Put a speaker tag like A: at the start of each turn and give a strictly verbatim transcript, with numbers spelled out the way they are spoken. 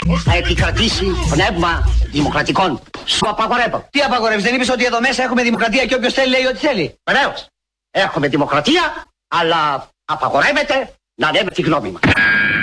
A: θα επικρατήσει πνεύμα δημοκρατικών. Σου απαγορεύω.
B: Τι απαγορεύεις, δεν είπες ότι εδώ μέσα έχουμε δημοκρατία και όποιος θέλει λέει ό,τι θέλει?
A: Βεβαίως. Έχουμε δημοκρατία, αλλά απαγορεύεται να λέμε τη γνώμη μας.